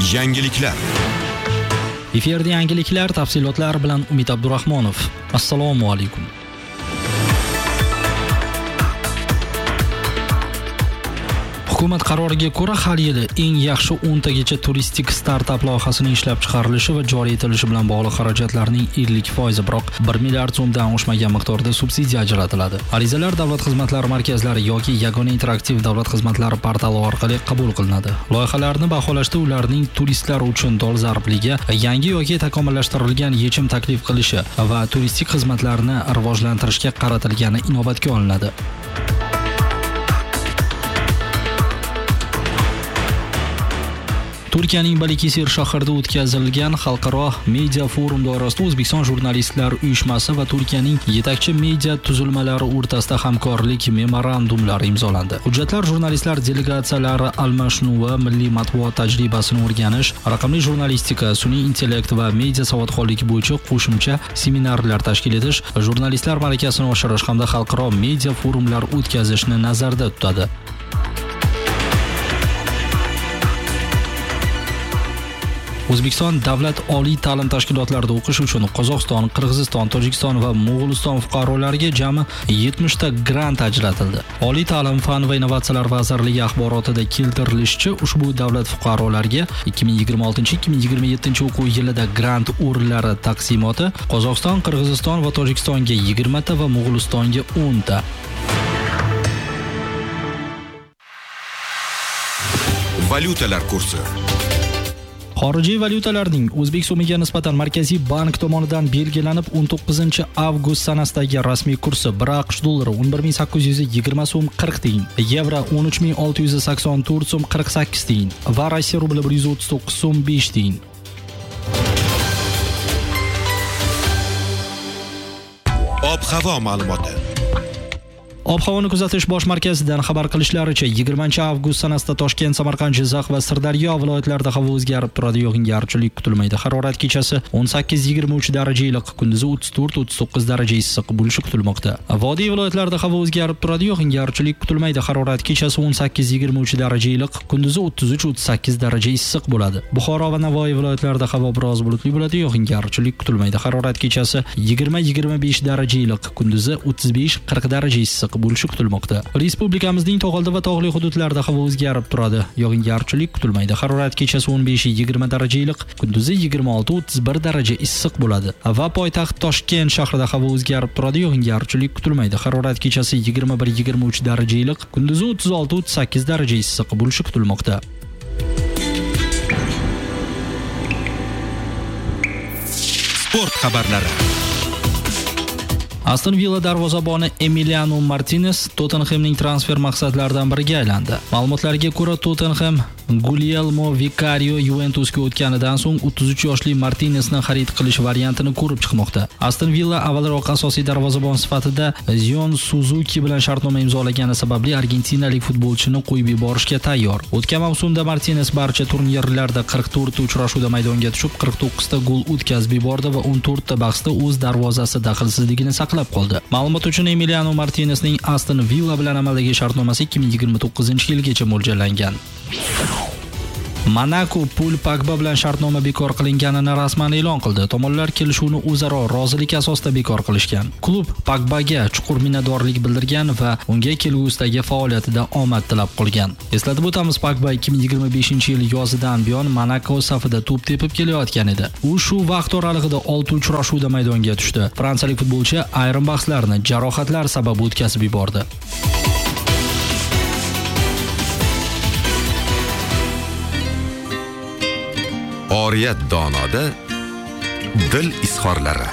Yangiliklar. Efirda yangiliklar tafsilotlar bilan Umid Abdurahmonov. Assalomu alaykum. Hukumat qaroriga ko'ra har yili eng yaxshi 10 tagacha turistik startap loyihasining ishlab chiqarilishi va joriy etilishi bilan bog'liq xarajatlarning 50%, biroq 1 milliard so'mdan oshmagan miqdorda subsidiya ajratiladi. Arizalar davlat xizmatlari markazlari yoki yagona interaktiv davlat xizmatlari portali orqali qabul qilinadi. Loyihalarni baholashda ularning turistlar uchun dolzarbligi, yangi yoki takomillashtirilgan yechim taklif qilishi va turistik xizmatlarni rivojlantirishga qaratilgani inobatga olinadi. Turkiyaning Balikesir shahrida o'tkazilgan xalqaro media forum doirasida O'zbekiston jurnalistlari uyushmasi va Turkiyaning yetakchi media tuzilmalari o'rtasida hamkorlik memorandumlari imzolandi. Hujjatlar jurnalistlar delegatsiyalari almashinuvi, milliy matbuot tajribasini o'rganish, raqamli jurnalistika, sun'iy intellekt va media savodxonligi bo'yicha qo'shimcha seminarlar tashkil etish, jurnalistlar malakasini oshirish hamda xalqaro media forumlar o'tkazishni nazarda tutadi. O'zbekiston davlat oliy ta'lim tashkilotlarida o'qish uchun Qozog'iston, Qirg'iziston, Tojikiston va Mo'g'uliston fuqarolariga jami 70 ta grant ajratildi. Oliy ta'lim, fan va innovatsiyalar vazirligi axborotida keltirilishicha, ushbu davlat fuqarolariga 2026-2027 o'quv yilida grant o'rinlari taqsimoti Qozog'iston, Qirg'iziston va Tojikistonga 20 ta va Mo'g'ulistonga 10 ta. Valyutalar kursi. Xorijiy valyutalarning o'zbek so'miga nisbatan Markaziy bank tomonidan belgilanib 19-avgust sanasidagi rasmiy kursi 1 AQSh dollari 11820 so'm 40 tiyin, yevro 13684 so'm 48 tiyin va Rossiya rubli 139 so'm 5 tiyin. Ob-havo ma'lumoti. Ob-havoni kuzatish bosh markazidan xabar qilishlaricha 20-avgust sanasida Toshkent, Samarqand, Jizzax va Sirdaryo viloyatlarida havo o'zgarib turadi, yog'ingarchilik kutilmaydi. Harorat kechasi 18-23 daraja iliq, kunduzi 34-39 daraja issiq bo'lishi kutilmoqda. Vodiy viloyatlarida havo o'zgarib turadi, yog'ingarchilik kutilmaydi. Harorat kechasi 18-23 daraja iliq, kunduzi 33-38 daraja issiq bo'ladi. Buxoro va Navoiy viloyatlarida havo biroz bulutli bo'ladi, yog'ingarchilik kutilmaydi. Harorat kechasi 20-25 daraja iliq, kunduzi 35-40 daraja issiq bo'lishi kutilmoqda. Respublikamizning tog'oldi va tog'li hududlarida havo o'zgarib turadi, yog'ingarchilik kutilmaydi. Harorat kechasi 15-20 daraja iliq, kunduzi 26-31 daraja issiq bo'ladi. Va poytaxt Toshkent shahrida havo o'zgarib turadi, yog'ingarchilik kutilmaydi. Harorat kechasi 21-23 daraja iliq, kunduzi 36-38 daraja issiq bo'lishi kutilmoqda. Sport xabarlari. Aston Villa darvozaboni Emiliano Martinez Tottenhamning transfer maqsadlaridan biriga aylandi. Ma'lumotlarga ko'ra, Tottenham Guglielmo Vicario Juventusga o'tganidan so'ng 33 yoshli Martinezni xarid qilish variantini ko'rib chiqmoqda. Aston Villa avvalroq asosiy darvozabon sifatida Zion Suzuki bilan shartnoma imzolagani sababli argentinalik futbolchini qo'yib yuborishga tayyor. O'tgan mavsumda Martinez barcha turnirlarda 44 ta uchrashuvda maydonga tushib, 49 ta gol o'tkazib yubordi va 14 ta bahsda o'z darvozasi daxlsizligini saqlab qoldi. Ma'lumot uchun, Emiliano Martinezning Aston Villa bilan amaldagi shartnomasi 2029-yilgacha mo'ljallangan. Monaco Paul Pogba bilan shartnoma bekor qilinganini rasman e'lon qildi. Tomonlar kelishuvni o'zaro rozilik asosida bekor qilishgan. Klub Pogbaga chuqur minnatdorlik bildirgan va unga kelgusidagi faoliyatida omad tilab qolgan. Eslatib o'tamiz, Pogba 2025-yil yozidan buyon Monaco safida to'p tepib kelayotgan edi. U shu vaqt oralig'ida 6 uchrashuvda maydonga tushdi. Fransiyalik futbolchi ayrim bahslarni jarohatlar sabab o'tkazib yubordi. Oriyat donoda dil izhorlari.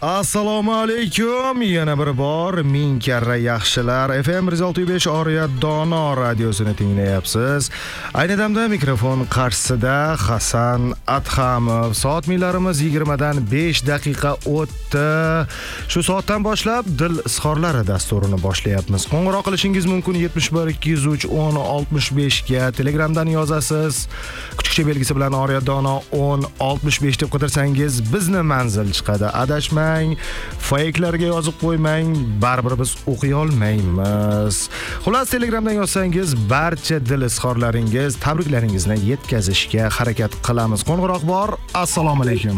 Assalomu alaykum. Yana bir bor ming karra yaxshilar. FM 106.5 Oriyat Dono radiosini tinglayapsiz. Ayni damda mikrofon qarshisida Hasan Adhamov. Soat millarimiz 20 dan 5 daqiqa o'tdi. Shu soatdan boshlab dil izhorlari dasturini boshlayapmiz. Qo'ng'iroq qilishingiz mumkin 71 203 10 65 ga. Telegramdan yozasiz. Kichikcha belgisi bilan Oriyat Dono 10 65 deb qidirsangiz bizni manzil chiqadi. Adashmang. Fake'larga yozib qo'ymang, baribir biz o'qiy olmaymiz. Xullas, Telegramdan yozsangiz barcha dil izhorlaringiz, tabriklaringizni yetkazishga harakat qilamiz. Qo'ng'iroq bor. Assalomu alaykum.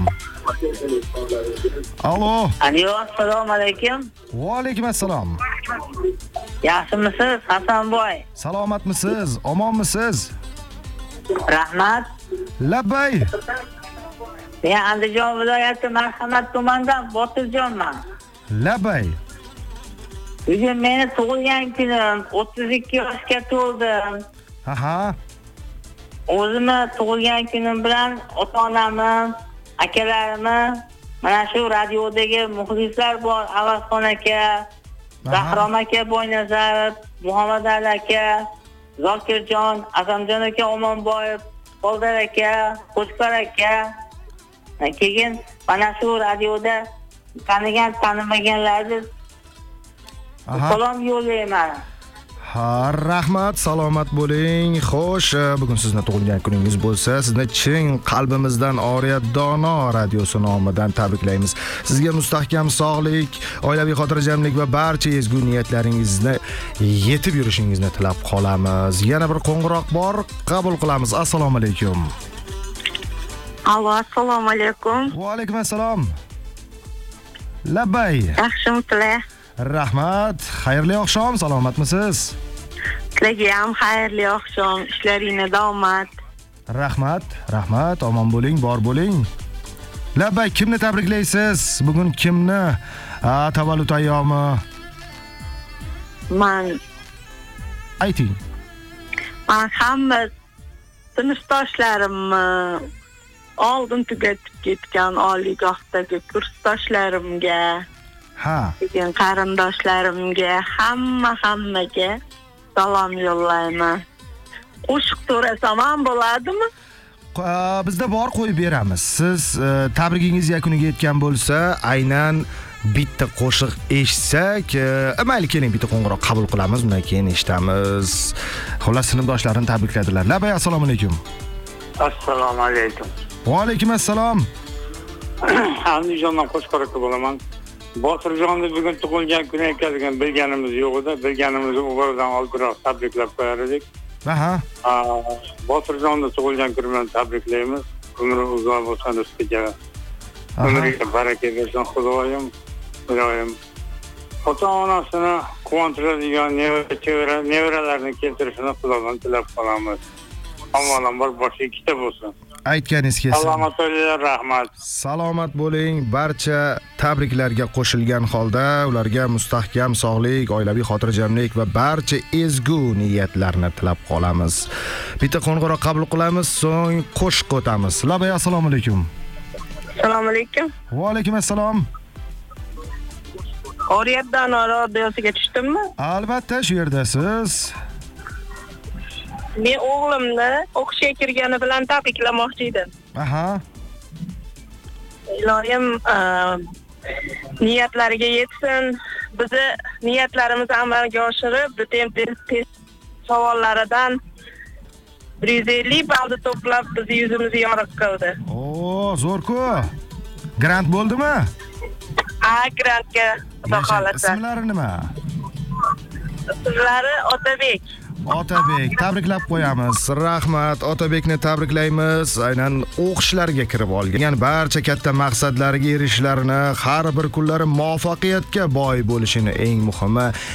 Allo. Alo, assalomu alaykum. Va alaykum assalom. Yaxshimisiz, Hasanboy? Salomatmisiz? Omonmisiz? Rahmat. Labbay. Men Andijon viloyati Marhamat tumanidan Botirjonman. Labbay. Bugun meni tug'ilgan kunim, 32 yoshga to'ldim. Aha. O'zimni tug'ilgan kunim bilan ota-onamni, akalarimni, mana shu radiodagi muxlislar bor, Avazxon aka, Zahrom aka Boynazarov, Muhammad Ali aka, Zokirjon, Azamjon aka Omonboyev, Qoldar aka, Qo'chqor aka. Keyin mana shu radioda tanimaganlarni salom yo'llayman. Ha, rahmat, salomat bo'ling. Xo'sh, bugun sizni tug'ilgan kuningiz bo'lsa, sizni chin qalbimizdan Oriyat Dono radiosi nomidan tabriklaymiz. Sizga mustahkam sog'lik, oilaviy xotirjamlik va barcha ezgu niyatlaringizni yetib yurishingizni tilab qolamiz. Yana bir qo'ng'iroq bor, qabul qilamiz. Assalomu alaykum. Allo, assalomu alaykum. Va alaykum assalom. Labbay. Yaxshimisizlar? Rahmat. Xayrli oqshom, salomatmisiz? Sizlarga ham xayrli oqshom, ishlaringiz daomat. Rahmat, omon bo'ling, bor bo'ling. Labbay, kimni tabriklaysiz? Bugun kimni? Tavallud ayyomi. Men Ayting. hamma sinfdoshlarimni oldin tugatib ketgan oliygohdagi kursdoshlarimga, keyin qarindoshlarimga, hammaga salom yo'llayman. Qo'shiq so'rasam ham bo'ladimi? Bizda bor, qo'yib beramiz. Siz tabrikingiz yakuniga yetgan bo'lsa, aynan bitta qo'shiq eshitsak, mayli, keling bitta qo'ng'iroq qabul qilamiz, undan keyin eshitamiz. Xullas, sinfdoshlarini tabrikladilar. Labbay, assalomu alaykum. Assalomu alaykum. Va alaykum assalom. Andijondan Qo'chqor aka bo'laman. Botirjonni bugun tug'ilgan kuni ekanligini bilganimiz yo'q edi. Bilganimizni o'g'ridan oldinroq tabriklab qo'yar edik. Aha. Botirjonni tug'ilgan kuni bilan tabriklaymiz. Umri uzoq bo'lsin ustiga. Umriga baraka bersin Xudoyim. Ota-onasini quvontiradigan nevaralarni keltirishini Xudodan tilab qolamiz. Avvalambor boshi ikkita bo'lsin. Aytganingiz kelsin. Salomat bo'linglar, rahmat. Salomat bo'ling. Barcha tabriklarga qo'shilgan holda ularga mustahkam sog'lik, oilaviy xotirjamlik va barcha ezgu niyatlarni tilab qolamiz. Bitta qo'ng'iroq qabul qilamiz, so'ng qo'shiq o'tamiz. Labbay, assalomu alaykum. Assalomu alaykum. Va alaykum assalom. Oriyat Dono radiosiga tushdimmi? Albatta, shu yerdasiz. Men o'g'limni o'qishga kirgani bilan tabriklamoqchi edim. Aha. Iloyim niyatlariga yetsin. Bizni niyatlarimizni amalga oshirib, test savollaridan 150 ballni to'plab bizni yuzimizni yoriq qildi. Zo'r-ku. Grant bo'ldimi? Grantga xudo xolasa. Ismlari nima? Ismlari Otabek. Otabek, tabriklab qo'yamiz. Rahmat, Otabekni tabriklaymiz. Aynan o'qishlarga kirib olgan barcha katta maqsadlariga erishishlarini, har bir kunlari muvaffaqiyatga boy bo'lishini, eng muhimi